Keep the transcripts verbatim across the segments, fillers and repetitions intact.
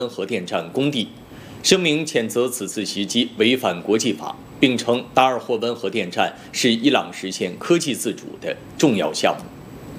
核电站工地，声明谴责此次袭击违反国际法，并称达尔霍温核电站是伊朗实现科技自主的重要项目。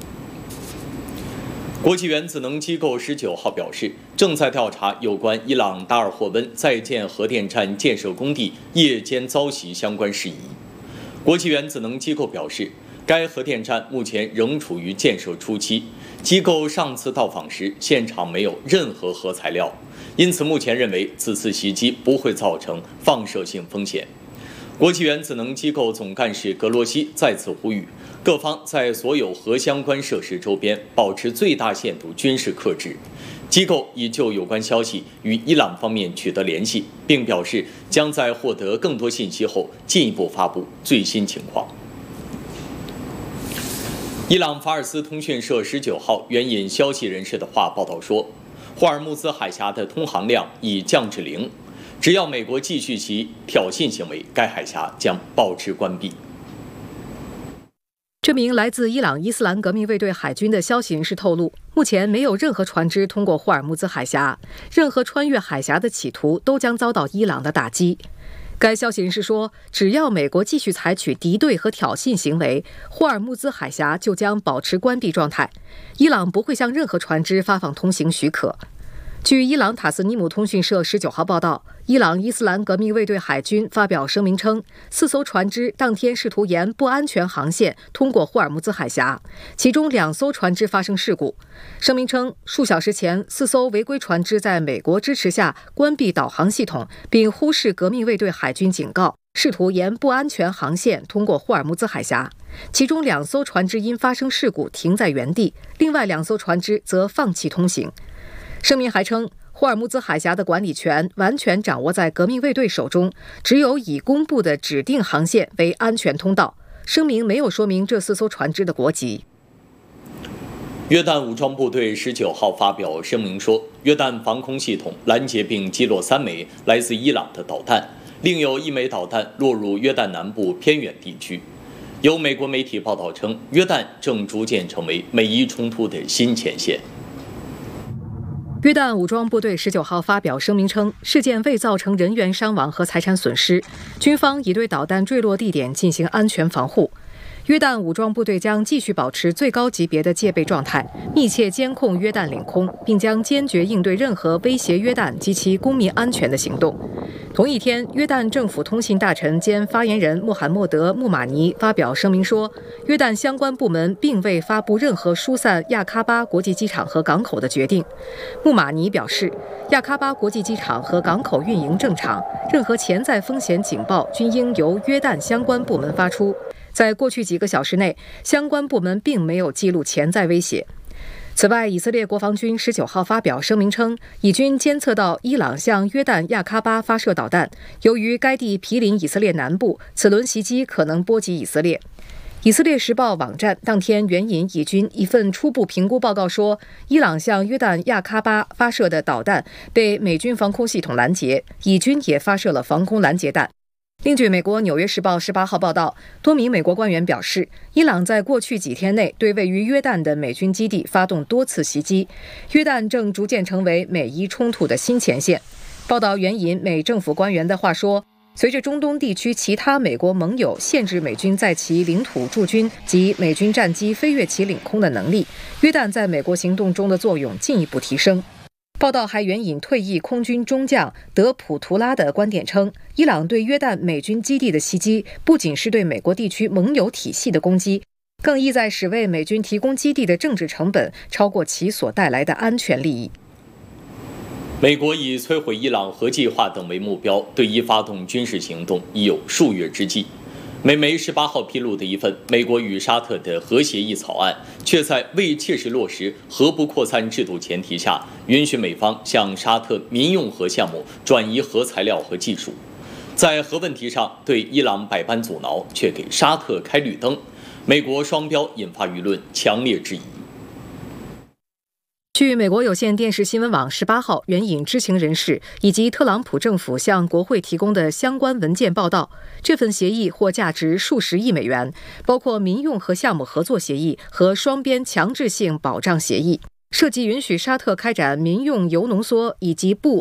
国际原子能机构十九号表示，正在调查有关伊朗达尔霍温在建核电站建设工地夜间遭袭相关事宜。国际原子能机构表示，该核电站目前仍处于建设初期，机构上次到访时，现场没有任何核材料，因此目前认为此次袭击不会造成放射性风险。国际原子能机构总干事格罗西再次呼吁，各方在所有核相关设施周边保持最大限度军事克制。机构已就有关消息与伊朗方面取得联系，并表示将在获得更多信息后进一步发布最新情况。伊朗法尔斯通讯社十九号援引消息人士的话报道说，霍尔木兹海峡的通航量已降至零，只要美国继续其挑衅行为，该海峡将保持关闭。 这名来自伊朗伊斯兰革命卫队海军的消息人士透露，目前没有任何船只通过霍尔木兹海峡，任何穿越海峡的企图都将遭到伊朗的打击。该消息人士说，只要美国继续采取敌对和挑衅行为，霍尔木兹海峡就将保持关闭状态，伊朗不会向任何船只发放通行许可。据伊朗塔斯尼姆通讯社十九号报道，伊朗伊斯兰革命卫队海军发表声明称，四艘船只当天试图沿不安全航线通过霍尔木兹海峡，其中两艘船只发生事故。声明称，数小时前，四艘违规船只在美国支持下关闭导航系统，并忽视革命卫队海军警告，试图沿不安全航线通过霍尔木兹海峡。其中两艘船只因发生事故停在原地，另外两艘船只则放弃通行。声明还称，霍尔木兹海峡的管理权完全掌握在革命卫队手中，只有已公布的指定航线为安全通道。声明没有说明这四艘船只的国籍。 约旦武装部队十九号发表声明说，约旦防空系统拦截并击落三枚来自伊朗的导弹，另有一枚导弹落入约旦南部偏远地区。有美国媒体报道称，约旦正逐渐成为美伊冲突的新前线。 约旦武装部队十九号发表声明称，事件未造成人员伤亡和财产损失，军方已对导弹坠落地点进行安全防护。约旦武装部队将继续保持最高级别的戒备状态，密切监控约旦领空，并将坚决应对任何威胁约旦及其公民安全的行动。同一天，约旦政府通信大臣兼发言人穆罕默德·穆马尼发表声明说，约旦相关部门并未发布任何疏散亚喀巴国际机场和港口的决定。穆马尼表示，亚喀巴国际机场和港口运营正常，任何潜在风险警报均应由约旦相关部门发出。在过去几个小时内，相关部门并没有记录潜在威胁。此外，以色列国防军十九号发表声明称，以军监测到伊朗向约旦亚喀巴发射导弹，由于该地毗邻以色列南部，此轮袭击可能波及以色列。以色列时报网站当天援引以军一份初步评估报告说，伊朗向约旦亚喀巴发射的导弹被美军防空系统拦截，以军也发射了防空拦截弹。另据美国《纽约时报》十八号报道，多名美国官员表示，伊朗在过去几天内对位于约旦的美军基地发动多次袭击，约旦正逐渐成为美伊冲突的新前线。报道援引美政府官员的话说，随着中东地区其他美国盟友限制美军在其领土驻军及美军战机飞越其领空的能力，约旦在美国行动中的作用进一步提升。报道还援引退役空军中将德普图拉的观点称，伊朗对约旦美军基地的袭击不仅是对美国地区盟友体系的攻击，更意在使为美军提供基地的政治成本超过其所带来的安全利益。 美国以摧毁伊朗核计划等为目标，对伊发动军事行动已有数月之计。美媒十八号披露的一份美国与沙特的核协议草案，却在未切实落实核不扩散制度前提下，允许美方向沙特民用核项目转移核材料和技术。在核问题上对伊朗百般阻挠，却给沙特开绿灯，美国双标引发舆论强烈质疑。 据美国有线电视新闻网十八号援引知情人士以及特朗普政府向国会提供的相关文件报道，这份协议或价值数十亿美元，包括民用核项目合作协议和双边强制性保障协议。 涉及允许沙特开展民用铀浓缩以及不